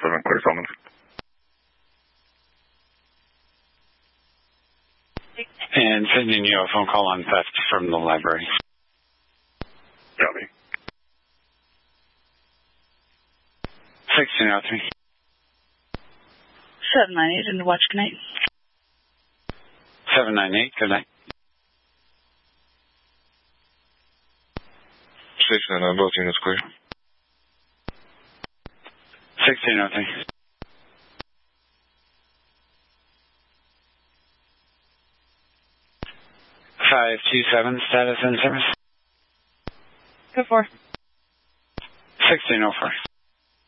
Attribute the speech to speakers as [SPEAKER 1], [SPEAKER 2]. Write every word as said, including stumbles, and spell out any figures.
[SPEAKER 1] seven, clear summons.
[SPEAKER 2] And sending you a phone call on theft from the library.
[SPEAKER 1] Copy.
[SPEAKER 2] sixteen oh three.
[SPEAKER 3] seven nine eight, into watch, good night.
[SPEAKER 2] seven nine eight, good night.
[SPEAKER 1] six nine nine, both units clear.
[SPEAKER 2] sixteen oh three. five two seven, status in service.
[SPEAKER 3] Go for.
[SPEAKER 2] sixteen oh four.